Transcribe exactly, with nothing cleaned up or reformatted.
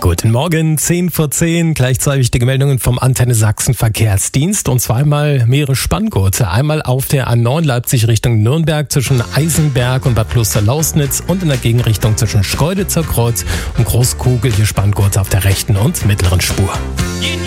Guten Morgen, zehn vor zehn, gleich zwei wichtige Meldungen vom Antenne Sachsen Verkehrsdienst und zweimal mehrere Spanngurte. Einmal auf der A neun Leipzig Richtung Nürnberg zwischen Eisenberg und Bad Kloster-Lausnitz und in der Gegenrichtung zwischen Schkeuditzer Kreuz und Großkugel hier Spanngurte auf der rechten und mittleren Spur.